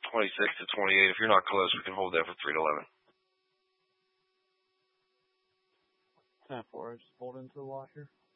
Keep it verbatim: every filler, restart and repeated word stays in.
twenty-six to twenty-eight. If you're not close, we can hold that for three to eleven. ten four, I just pulled into the washer.